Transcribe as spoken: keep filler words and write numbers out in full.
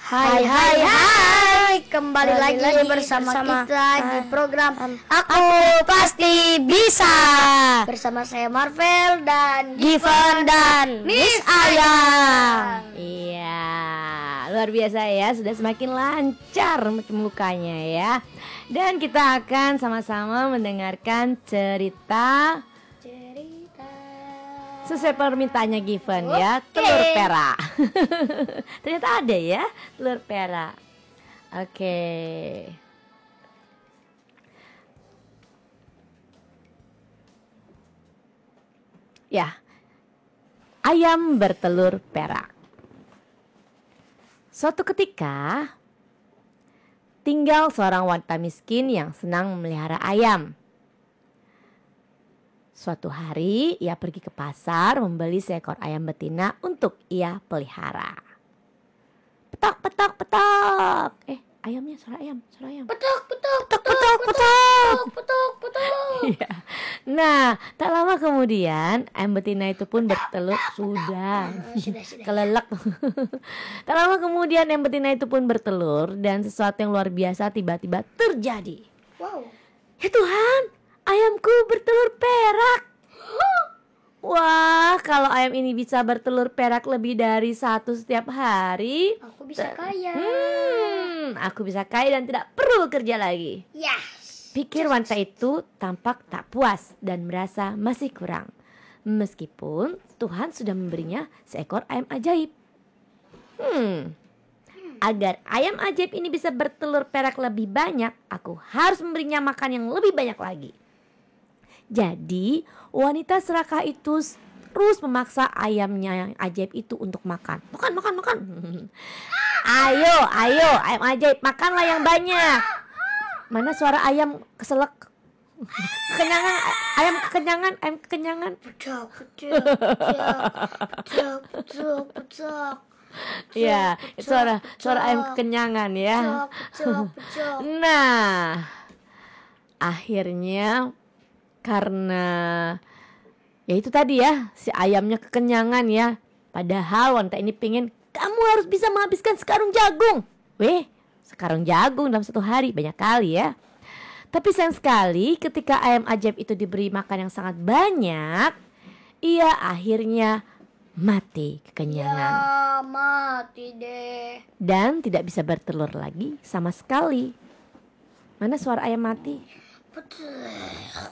Hai hai hai, kembali Kembali lagi, lagi bersama, bersama, kita di uh, program um, Aku Pasti Bisa. bersama saya Marvel dan Given dan Miss Ayang. Iya, luar biasa ya, sudah semakin lancar mukanya ya. Dan kita akan sama-sama mendengarkan cerita cerita sesuai permintaannya Given ya, Oke. telur perak. Ternyata ada ya, telur perak. Oke. Ya, ayam bertelur perak. Suatu ketika, tinggal seorang wanita miskin yang senang memelihara ayam. Suatu hari, ia pergi ke pasar membeli seekor ayam betina untuk ia pelihara. Petok, petok, petok. Eh, ayamnya, suara ayam, suara ayam. petok petok Petok, petok, petok. petok petok. Iya. Nah, tak lama kemudian ayam betina itu pun bertelur. Sudah, Sudah sudah. kelelek. Tak lama kemudian ayam betina itu pun bertelur dan sesuatu yang luar biasa tiba-tiba terjadi. Wow. Ya Tuhan, ayamku bertelur perak. Wah, kalau ayam ini bisa bertelur perak lebih dari satu setiap hari, Aku bisa kaya. hmm, aku bisa kaya dan tidak perlu kerja lagi. Yes. Pikir wanita itu tampak tak puas dan merasa masih kurang. Meskipun Tuhan sudah memberinya seekor ayam ajaib. Hmm, agar ayam ajaib ini bisa bertelur perak lebih banyak, aku harus memberinya makan yang lebih banyak lagi. Jadi wanita serakah itu terus memaksa ayamnya yang ajaib itu untuk makan. Makan, makan, makan. Ayo, ayo, ayam ajaib, makanlah yang banyak. Mana suara ayam keselak? Kekenyangan, ayam kekenyangan, ayam kekenyangan. Petok petok petok petok petok petok. Iya, itu suara suara ayam kekenyangan ya. Petok petok petok. Nah, akhirnya karena ya itu tadi ya, si ayamnya kekenyangan ya. Padahal wanita ini pengen kamu harus bisa menghabiskan sekarung jagung. Weh, sekarung jagung dalam satu hari banyak kali ya. Tapi sayang sekali ketika ayam ajaib itu diberi makan yang sangat banyak, ia akhirnya mati kekenyangan Ya mati deh. dan tidak bisa bertelur lagi sama sekali. Mana suara ayam mati? Petok